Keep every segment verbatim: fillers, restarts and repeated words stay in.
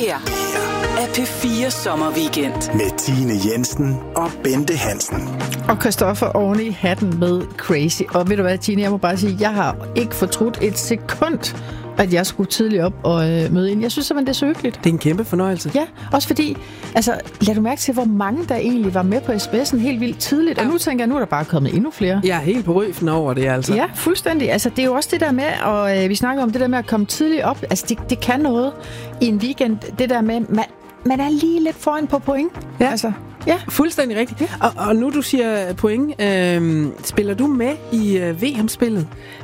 her er P fire Sommerweekend med Tine Jensen og Bente Hansen. Og Christoffer oven i hatten med Crazy. Og ved du hvad, Tine, jeg må bare sige, jeg har ikke fortrudt et sekund, at jeg skulle tidligt op og øh, møde ind. Jeg synes simpelthen, det er så hyggeligt. Det er en kæmpe fornøjelse. Ja, også fordi, altså, lad du mærke til, hvor mange der egentlig var med på S B S'en helt vildt tidligt. Og nu tænker jeg, nu er der bare kommet endnu flere. Jeg er helt på røfen over det, altså. Ja, fuldstændig. Altså, det er jo også det der med, og øh, vi snakker om det der med at komme tidligt op. Altså, det, det kan noget i en weekend. Det der med, man, man er lige lidt foran på point. Ja. Altså, ja. Fuldstændig rigtigt. Ja. Og, og nu du siger point, øh, spiller du med i øh, V M-spillet?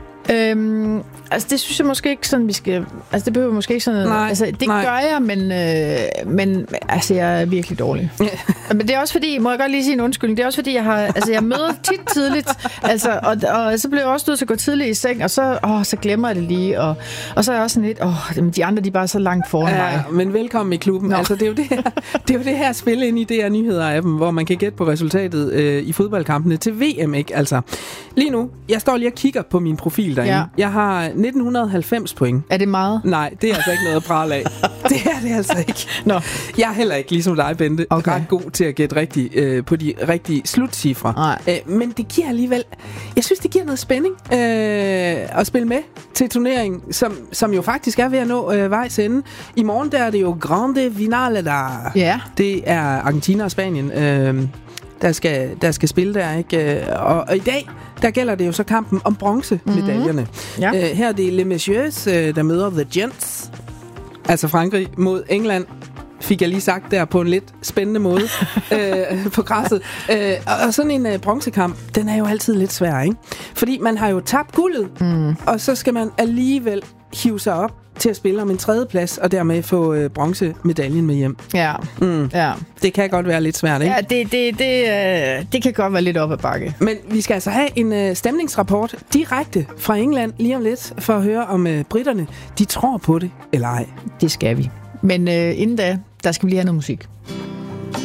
Øhm, altså det synes jeg måske ikke sådan vi skal, altså det behøver måske ikke sådan, nej, altså det nej. gør jeg, men øh, men altså jeg er virkelig dårlig. Ja. Men det er også fordi, må jeg godt lige sige en undskyldning, det er også fordi jeg har, altså jeg møder tit tidligt, altså og, og så bliver jeg også nødt til at gå tidligt i seng, og så åh, så glemmer jeg det lige, og og så er jeg også sådan lidt, åh, de andre de er bare så langt foran ja, mig. Men velkommen i klubben. Nå. Altså det er jo det her, det er jo det her spil ind i D R Nyheder-appen, hvor man kan gætte på resultatet øh, i fodboldkampene til V M, ikke? Altså lige nu, jeg står lige og kigger på min profil derinde. Ja. Jeg har nitten halvfems point. Er det meget? Nej, det er altså ikke noget at prale af. Det er det altså ikke. Nå. Jeg er heller ikke, ligesom dig, Bente, okay. ret god til at gætte rigtig, øh, på de rigtige slutcifre. Øh, men det giver alligevel... Jeg synes, det giver noget spænding øh, at spille med til turneringen, som, som jo faktisk er ved at nå øh, vejs ende. I morgen der er det jo Grande Finale, der... Ja. Det er Argentina og Spanien, øh, der, skal, der skal spille der, ikke? Og, og i dag... Der gælder det jo så kampen om bronzemedaljerne. Mm-hmm. Ja. Æ, her er det Les Messieurs, øh, der møder The Gents. Altså Frankrig mod England. Fik jeg lige sagt der på en lidt spændende måde øh, på græsset. Æ, og, og sådan en øh, bronzekamp, den er jo altid lidt svær, ikke? Fordi man har jo tabt guldet, mm. og så skal man alligevel hive sig op til at spille om en tredjeplads, og dermed få øh, bronzemedaljen med hjem. Ja. Mm. Ja. Det kan godt være lidt svært, ikke? Ja, det, det, det, øh, det kan godt være lidt op ad bakke. Men vi skal altså have en øh, stemningsrapport direkte fra England lige om lidt, for at høre om øh, britterne, de tror på det eller ej. Det skal vi. Men øh, inden da, der skal vi lige have noget musik.